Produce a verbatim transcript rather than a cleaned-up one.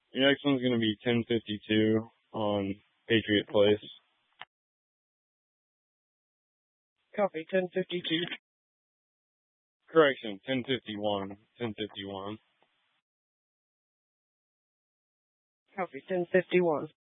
Your next one's going to be ten fifty-two on Patriot Place. Copy, ten fifty-two. Correction, ten fifty-one. ten fifty-one. Copy, ten fifty-one.